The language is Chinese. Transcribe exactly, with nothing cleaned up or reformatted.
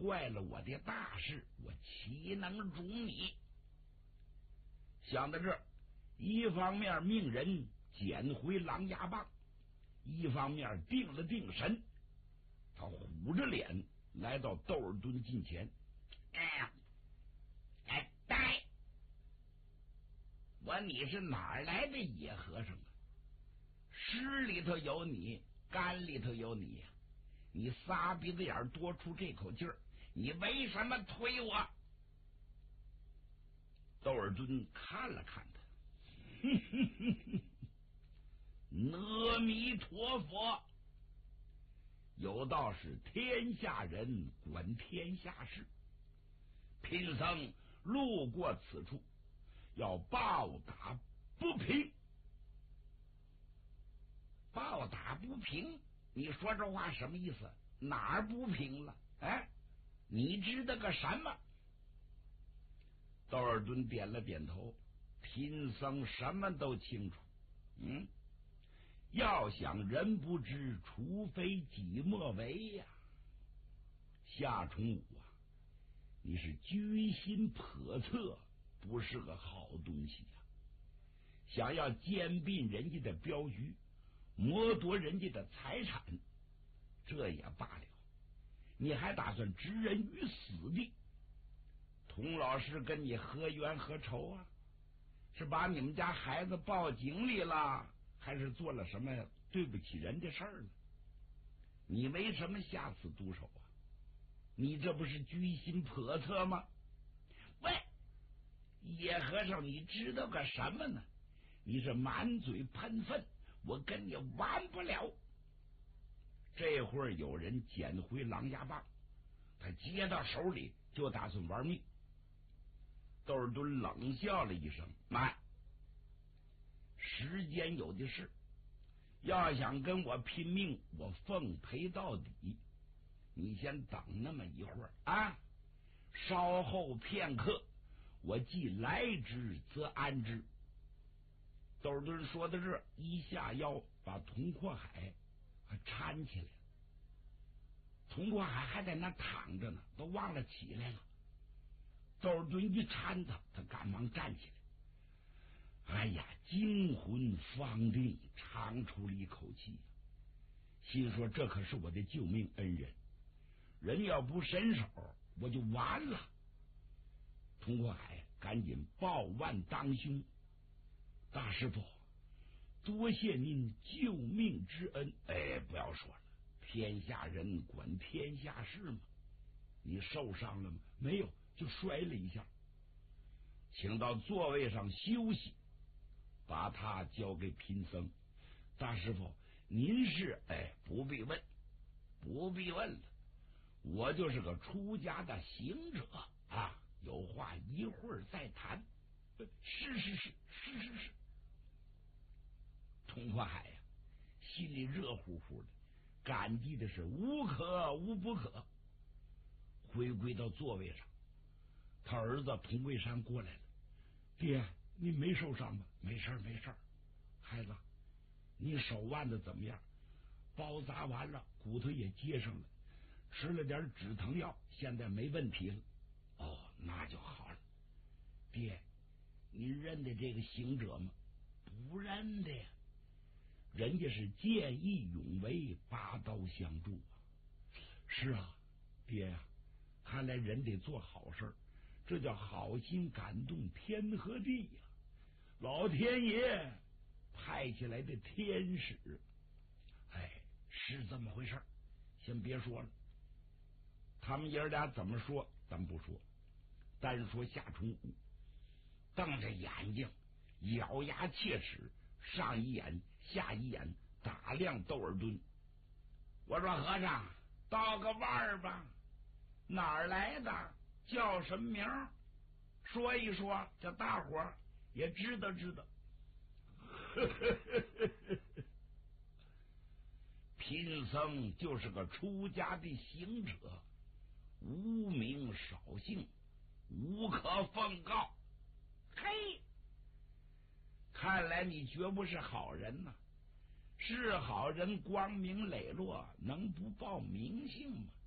坏了我的大事，我岂能容你？想到这儿，一方面命人捡回狼牙棒，一方面定了定神，他虎着脸来到窦尔敦近前。哎，哎，呆！我你是哪儿来的野和尚啊？湿里头有你，干里头有你呀！你仨鼻子眼多出这口气儿，你为什么推我？窦尔敦看了看他，哼哼哼哼，阿弥陀佛，有道是天下人管天下事，贫僧路过此处，要报答不平。报答不平？你说这话什么意思？哪儿不平了？哎，你知道个什么？窦尔敦点了点头，贫僧什么都清楚。嗯，要想人不知，除非己莫为呀。夏重武啊，你是居心叵测，不是个好东西呀、啊！想要兼并人家的镖局，剥夺人家的财产，这也罢了，你还打算置人于死地？童老师跟你何冤何仇啊？是把你们家孩子报警里了，还是做了什么对不起人的事儿呢？你为什么下此毒手啊？你这不是居心叵测吗？喂，野和尚，你知道个什么呢？你是满嘴喷粪，我跟你玩不了。这会儿有人捡回狼牙棒，他接到手里就打算玩命。窦尔敦冷笑了一声：“慢，时间有的是，要想跟我拼命，我奉陪到底。你先等那么一会儿啊，稍后片刻，我既来之则安之。”窦尔敦说到这儿，一下腰把童阔海还搀起来了。童阔海还在那躺着呢，都忘了起来了。窦尔敦一搀他，他赶忙站起来。哎呀，惊魂方定，长出了一口气，心说这可是我的救命恩人，人要不伸手，我就完了。童阔海赶紧抱腕当胸：“大师傅，多谢您救命之恩。”哎，不要说了，天下人管天下事嘛。你受伤了吗？没有，就摔了一下。请到座位上休息，把他交给贫僧。大师傅，您是？哎，不必问，不必问了。我就是个出家的行者啊，有话一会儿再谈。是是是是是是。童阔海呀、啊，心里热乎乎的，感激的是无可无不可。回归到座位上，他儿子童桂山过来了：“爹，你没受伤吧？”“没事没事。”“孩子，你手腕子怎么样？”“包扎完了，骨头也接上了，吃了点止疼药，现在没问题了。”“哦，那就好了。”“爹，你认得这个行者吗？”“不认得呀，人家是见义勇为，拔刀相助啊。”“是啊，爹呀、啊，看来人得做好事，这叫好心感动天和地呀、啊！老天爷派起来的天使。”“哎，是这么回事，先别说了。他们爷俩怎么说咱不说，单说夏重武瞪着眼睛，咬牙切齿，上一眼下一眼打量窦尔敦。我说：“和尚，道个腕儿吧，哪儿来的？叫什么名？说一说，这大伙儿也知道知道。”贫僧就是个出家的行者，无名少姓，无可奉告。嘿，看来你绝不是好人呐、啊！是好人光明磊落，能不报名姓吗？